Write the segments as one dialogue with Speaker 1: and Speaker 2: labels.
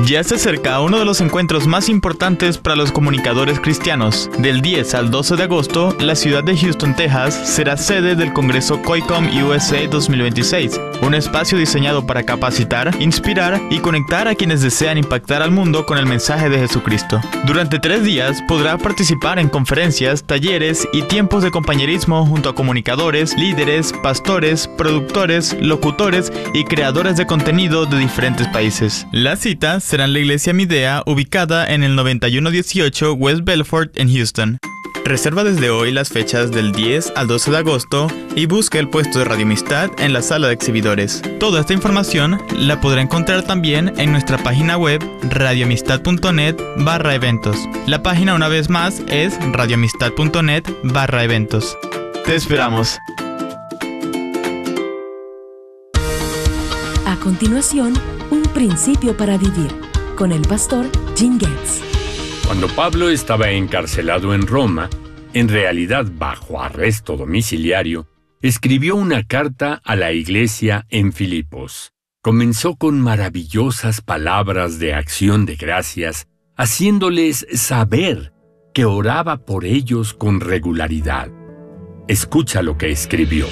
Speaker 1: Ya se acerca uno de los encuentros más importantes para los comunicadores cristianos. Del 10 al 12 de agosto, la ciudad de Houston, Texas, será sede del Congreso COICOM USA 2026, un espacio diseñado para capacitar, inspirar y conectar a quienes desean impactar al mundo con el mensaje de Jesucristo. Durante 3 días podrá participar en conferencias, talleres y tiempos de compañerismo junto a comunicadores, líderes, pastores, productores, locutores y creadores de contenido de diferentes países. La cita será en la iglesia Midea, ubicada en el 9118 West Belfort en Houston. Reserva desde hoy las fechas del 10 al 12 de agosto y busca el puesto de Radio Amistad en la sala de exhibidores. Toda esta información la podrá encontrar también en nuestra página web radioamistad.net/eventos. La página, una vez más, es radioamistad.net/eventos. Te esperamos.
Speaker 2: A continuación, un principio para vivir, con el pastor Jim Getz.
Speaker 3: Cuando Pablo estaba encarcelado en Roma, en realidad bajo arresto domiciliario, escribió una carta a la iglesia en Filipos. Comenzó con maravillosas palabras de acción de gracias, haciéndoles saber que oraba por ellos con regularidad. Escucha lo que escribió.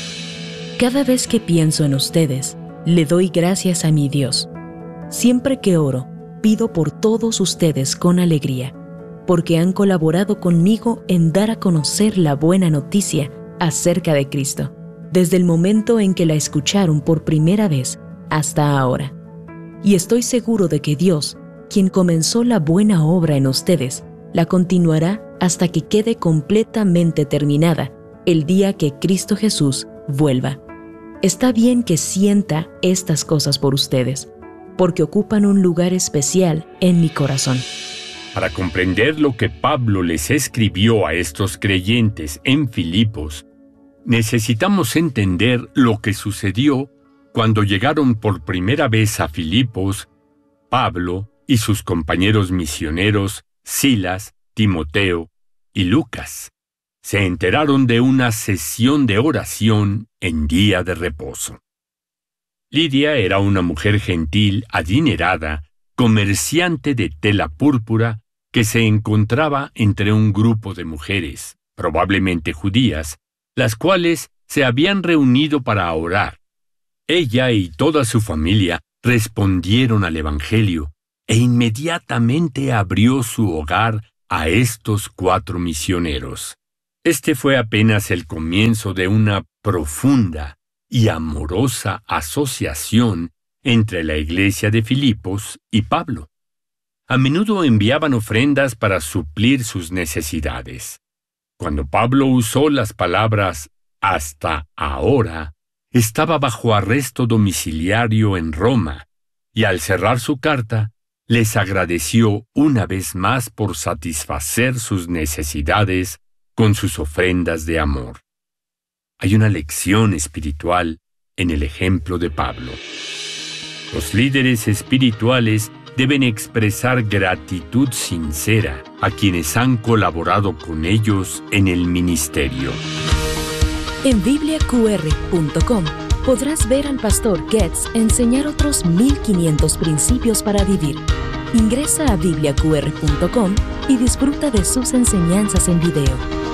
Speaker 2: Cada vez que pienso en ustedes, le doy gracias a mi Dios. Siempre que oro, pido por todos ustedes con alegría, porque han colaborado conmigo en dar a conocer la buena noticia acerca de Cristo, desde el momento en que la escucharon por primera vez hasta ahora. Y estoy seguro de que Dios, quien comenzó la buena obra en ustedes, la continuará hasta que quede completamente terminada el día que Cristo Jesús vuelva. Está bien que sienta estas cosas por ustedes, porque ocupan un lugar especial en mi corazón.
Speaker 3: Para comprender lo que Pablo les escribió a estos creyentes en Filipos, necesitamos entender lo que sucedió cuando llegaron por primera vez a Filipos, Pablo y sus compañeros misioneros Silas, Timoteo y Lucas. Se enteraron de una sesión de oración en día de reposo. Lidia era una mujer gentil, adinerada, comerciante de tela púrpura, que se encontraba entre un grupo de mujeres, probablemente judías, las cuales se habían reunido para orar. Ella y toda su familia respondieron al Evangelio e inmediatamente abrió su hogar a estos 4 misioneros. Este fue apenas el comienzo de una profunda y amorosa asociación entre la iglesia de Filipos y Pablo. A menudo enviaban ofrendas para suplir sus necesidades. Cuando Pablo usó las palabras «hasta ahora», estaba bajo arresto domiciliario en Roma, y al cerrar su carta, les agradeció una vez más por satisfacer sus necesidades con sus ofrendas de amor. Hay una lección espiritual en el ejemplo de Pablo. Los líderes espirituales deben expresar gratitud sincera a quienes han colaborado con ellos en el ministerio.
Speaker 2: En bibliaqr.com podrás ver al pastor Getz enseñar otros 1500 principios para vivir. Ingresa a bibliaqr.com y disfruta de sus enseñanzas en video.